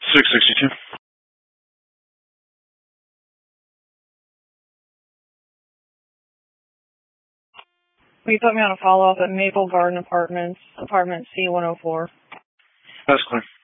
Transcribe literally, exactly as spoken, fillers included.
six sixty-two. Will you put me on a follow-up at Maple Garden Apartments, apartment C one oh four? That's clear.